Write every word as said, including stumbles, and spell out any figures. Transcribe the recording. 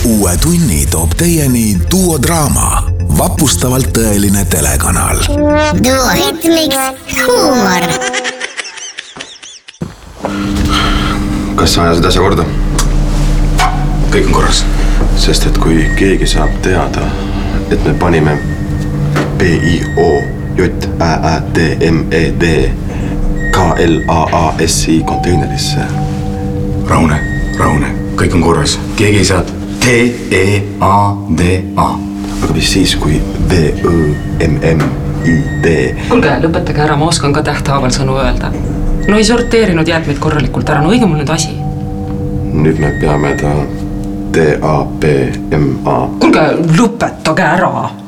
Uue tunni toob teieni Duo Draama, vapustavalt tõeline telekanal. Duo ritmiks huumor. Kas sa ajasid asja korda? Kõik on korras. Sest et kui keegi saab teada, et me panime B I O J Ä Ä T M E D K L A A S I konteinerisse. Rahune, rahune, kõik on korras. Keegi ei saa T E A D A. Aga mis siis, kui V Ö M M I D? Kuulge, lõpetage ära, ma oskan ka tähthaaval sõnu öelda. No ei sorteerinud jäätmeid korralikult ära, no õige mul nüüd asi. Nüüd me peame ta D A B M A. Kuulge, lõpetage ära!